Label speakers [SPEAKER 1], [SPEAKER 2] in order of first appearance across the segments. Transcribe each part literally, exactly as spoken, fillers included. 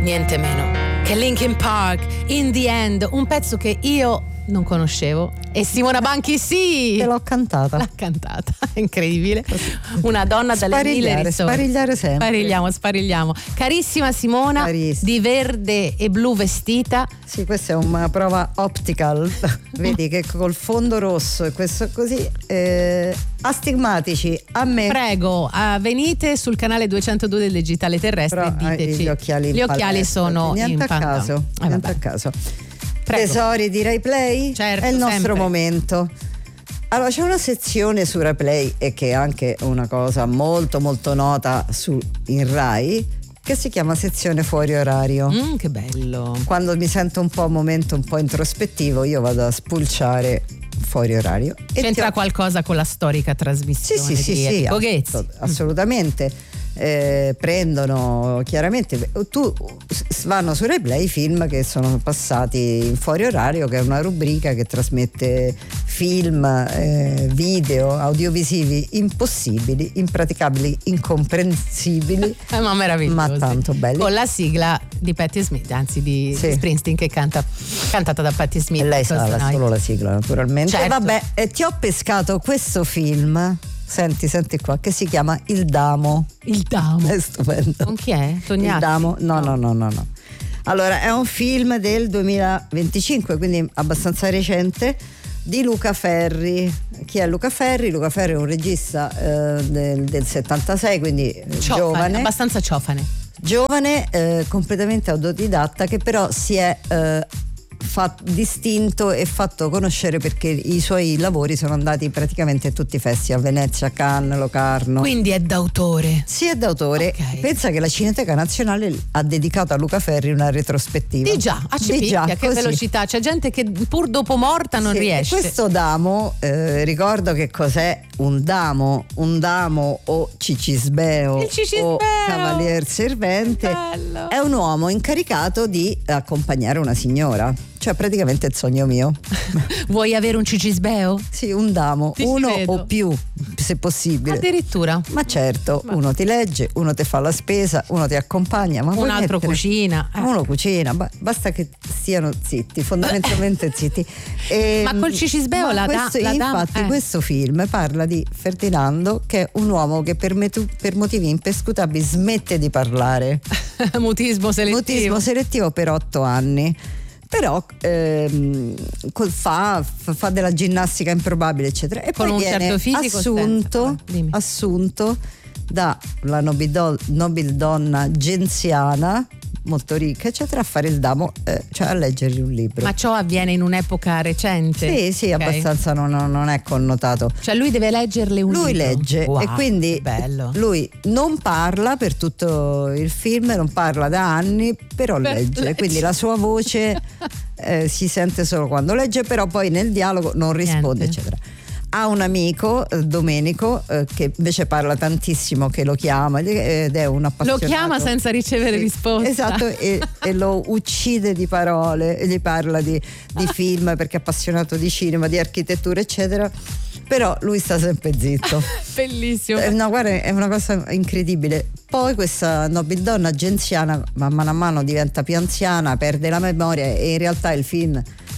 [SPEAKER 1] niente meno che Linkin Park, In the End, un pezzo che io non conoscevo e Simona Banchi sì,
[SPEAKER 2] te l'ho cantata
[SPEAKER 1] l'ha cantata, incredibile, una donna dalle mille risorse.
[SPEAKER 2] Sparigliare sempre,
[SPEAKER 1] sparigliamo, sparigliamo. Carissima Simona,
[SPEAKER 2] Carissima.
[SPEAKER 1] Di verde e blu vestita.
[SPEAKER 2] Sì, questa è una prova optical vedi che col fondo rosso e questo così eh, astigmatici a me.
[SPEAKER 1] Prego, uh, venite sul canale duecentodue del Digitale Terrestre.
[SPEAKER 2] Però,
[SPEAKER 1] e diteci,
[SPEAKER 2] gli occhiali,
[SPEAKER 1] gli occhiali sono
[SPEAKER 2] niente
[SPEAKER 1] in
[SPEAKER 2] a caso,
[SPEAKER 1] eh,
[SPEAKER 2] niente a caso.
[SPEAKER 1] Prego.
[SPEAKER 2] Tesori di Rai Play,
[SPEAKER 1] certo,
[SPEAKER 2] è il nostro
[SPEAKER 1] sempre.
[SPEAKER 2] momento. Allora c'è una sezione su Rai Play e che è anche una cosa molto molto nota su, in Rai, che si chiama sezione fuori orario.
[SPEAKER 1] Mm, che bello.
[SPEAKER 2] Quando mi sento un po' un momento un po' introspettivo io vado a spulciare fuori orario. E
[SPEAKER 1] C'entra
[SPEAKER 2] ho...
[SPEAKER 1] qualcosa con la storica trasmissione
[SPEAKER 2] sì, sì,
[SPEAKER 1] di
[SPEAKER 2] sì,
[SPEAKER 1] Enrico
[SPEAKER 2] sì,
[SPEAKER 1] Ghezzi?
[SPEAKER 2] assolutamente. Eh, prendono chiaramente tu vanno su Replay i film che sono passati in fuori orario, che è una rubrica che trasmette film, eh, video, audiovisivi impossibili, impraticabili, incomprensibili
[SPEAKER 1] eh, ma meravigliosi,
[SPEAKER 2] ma tanto belli,
[SPEAKER 1] con la sigla di Patti Smith, anzi di,
[SPEAKER 2] sì.
[SPEAKER 1] di Springsteen, che canta cantata da Patti Smith.
[SPEAKER 2] E lei sa la, solo la sigla naturalmente,
[SPEAKER 1] certo.
[SPEAKER 2] E vabbè, eh, ti ho pescato questo film. Senti, senti qua, che si chiama Il Damo.
[SPEAKER 1] Il Damo.
[SPEAKER 2] È stupendo.
[SPEAKER 1] Con chi è? Tognazzi?
[SPEAKER 2] Il Damo? No, no, no, no, no. Allora, è un film del duemilaventicinque, quindi abbastanza recente, di Luca Ferri. Chi è Luca Ferri? Luca Ferri è un regista eh, del, del settantasei, quindi
[SPEAKER 1] ciofane,
[SPEAKER 2] giovane.
[SPEAKER 1] Abbastanza ciofane.
[SPEAKER 2] Giovane, eh, completamente autodidatta, che però si è... Eh, Fatto, distinto e fatto conoscere perché i suoi lavori sono andati praticamente a tutti i festival, Venezia, Cannes, Locarno.
[SPEAKER 1] Quindi è d'autore.
[SPEAKER 2] Sì, è d'autore.
[SPEAKER 1] Okay.
[SPEAKER 2] Pensa che la Cineteca Nazionale ha dedicato a Luca Ferri una retrospettiva.
[SPEAKER 1] Di già, a Cipicchia, che
[SPEAKER 2] così.
[SPEAKER 1] velocità. C'è gente che pur dopo morta non
[SPEAKER 2] sì,
[SPEAKER 1] riesce.
[SPEAKER 2] Questo Damo, eh, ricordo che cos'è un Damo, un Damo o Cicisbeo,
[SPEAKER 1] Il Cicisbeo
[SPEAKER 2] o Cavalier Servente,
[SPEAKER 1] bello.
[SPEAKER 2] È un uomo incaricato di accompagnare una signora. Cioè praticamente il sogno mio.
[SPEAKER 1] Vuoi avere un cicisbeo?
[SPEAKER 2] Sì, un Damo,
[SPEAKER 1] ti
[SPEAKER 2] uno o più se possibile.
[SPEAKER 1] Addirittura.
[SPEAKER 2] Ma certo, ma. uno ti legge, uno ti fa la spesa, uno ti accompagna, ma
[SPEAKER 1] un altro
[SPEAKER 2] mettere...
[SPEAKER 1] cucina. Eh.
[SPEAKER 2] Uno cucina, basta che stiano zitti, fondamentalmente zitti. E,
[SPEAKER 1] ma col cicisbeo la,
[SPEAKER 2] questo,
[SPEAKER 1] da, la
[SPEAKER 2] infatti
[SPEAKER 1] eh.
[SPEAKER 2] questo film parla di Ferdinando, che è un uomo che per, metu, per motivi impescutabili smette di parlare.
[SPEAKER 1] Mutismo selettivo.
[SPEAKER 2] Mutismo selettivo per otto anni. Però ehm, fa, fa della ginnastica improbabile, eccetera. E
[SPEAKER 1] con
[SPEAKER 2] poi
[SPEAKER 1] un
[SPEAKER 2] viene
[SPEAKER 1] certo fisico
[SPEAKER 2] assunto,
[SPEAKER 1] senza,
[SPEAKER 2] assunto dalla nobil, nobil donna genziana, molto ricca, eccetera, a fare il Damo, eh, cioè a leggergli un libro.
[SPEAKER 1] Ma ciò avviene in un'epoca recente?
[SPEAKER 2] Sì, sì, okay. Abbastanza non, non è connotato.
[SPEAKER 1] Cioè lui deve leggerle un
[SPEAKER 2] lui
[SPEAKER 1] libro?
[SPEAKER 2] Lui legge,
[SPEAKER 1] wow,
[SPEAKER 2] e quindi
[SPEAKER 1] bello.
[SPEAKER 2] Lui non parla per tutto il film, non parla da anni, però Beh, legge. legge, quindi la sua voce eh, si sente solo quando legge, però poi nel dialogo non risponde, Niente. eccetera. Ha un amico, eh, Domenico, eh, che invece parla tantissimo, che lo chiama ed è un appassionato.
[SPEAKER 1] Lo chiama senza ricevere
[SPEAKER 2] sì,
[SPEAKER 1] risposta.
[SPEAKER 2] Esatto, e, e lo uccide di parole, e gli parla di, di film perché è appassionato di cinema, di architettura, eccetera. Però lui sta sempre zitto.
[SPEAKER 1] Bellissimo.
[SPEAKER 2] È una, guarda, è una cosa incredibile. Poi questa nobil donna genziana, man mano a mano diventa più anziana, perde la memoria e in realtà il film...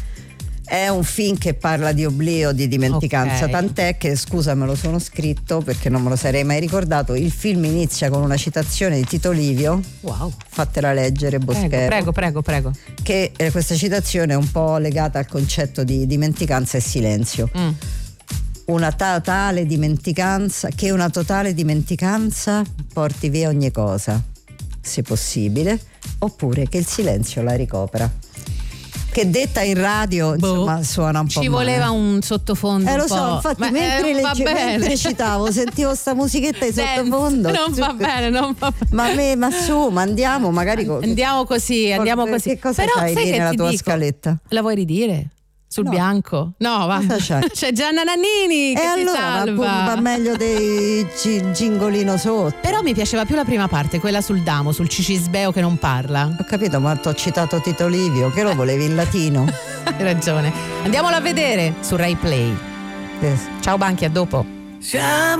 [SPEAKER 2] È un film che parla di oblio, di dimenticanza, okay. Tant'è che, scusa, me lo sono scritto perché non me lo sarei mai ricordato, il film inizia con una citazione di Tito Livio.
[SPEAKER 1] Wow.
[SPEAKER 2] Fatela leggere, Boschero.
[SPEAKER 1] Prego, prego, prego.
[SPEAKER 2] Che eh, questa citazione è un po' legata al concetto di dimenticanza e silenzio. Mm. Una totale dimenticanza, che una totale dimenticanza porti via ogni cosa, se possibile, oppure che il silenzio la ricopra. Che detta in radio, boh, insomma, suona un po'
[SPEAKER 1] ci
[SPEAKER 2] male.
[SPEAKER 1] voleva un sottofondo.
[SPEAKER 2] Eh, lo
[SPEAKER 1] un
[SPEAKER 2] so,
[SPEAKER 1] po'.
[SPEAKER 2] infatti,
[SPEAKER 1] ma
[SPEAKER 2] mentre,
[SPEAKER 1] eh,
[SPEAKER 2] legge, mentre citavo, sentivo sta musichetta di sottofondo.
[SPEAKER 1] Non va bene, non va bene.
[SPEAKER 2] Ma, me, ma su, ma andiamo, magari.
[SPEAKER 1] Andiamo così, andiamo
[SPEAKER 2] che,
[SPEAKER 1] così.
[SPEAKER 2] Che cosa
[SPEAKER 1] Però
[SPEAKER 2] c'hai lì nella tua
[SPEAKER 1] dico?
[SPEAKER 2] scaletta?
[SPEAKER 1] La vuoi ridire? Sul
[SPEAKER 2] no.
[SPEAKER 1] bianco? No, va.
[SPEAKER 2] C'è?
[SPEAKER 1] C'è Gianna Nannini che
[SPEAKER 2] e
[SPEAKER 1] ti
[SPEAKER 2] allora
[SPEAKER 1] salva.
[SPEAKER 2] Va meglio dei g- gingolino sotto.
[SPEAKER 1] Però mi piaceva più la prima parte, quella sul Damo, sul cicisbeo che non parla.
[SPEAKER 2] Ho capito, ma ti ho citato Tito Livio, che lo volevi in latino.
[SPEAKER 1] Hai ragione. Andiamolo a vedere su Rai Play.
[SPEAKER 2] Yes.
[SPEAKER 1] Ciao Banchi, a dopo.